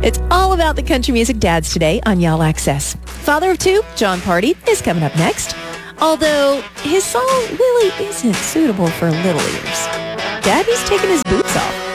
It's all about the country music dads today on Y'all Access. Father of two, John Party, is coming up next. Although his song really isn't suitable for little ears. Daddy's taking his boots off.